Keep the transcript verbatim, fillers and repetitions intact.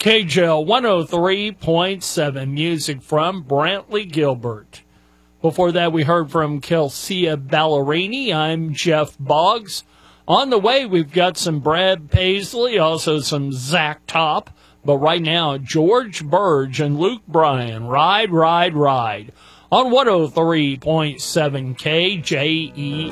K J L one oh three point seven, music from Brantley Gilbert. Before that, we heard from Kelsea Ballerini. I'm Jeff Boggs. On the way, we've got some Brad Paisley, also some Zach Top. But right now, George Burge and Luke Bryan, Ride, Ride, Ride, on one oh three point seven K J E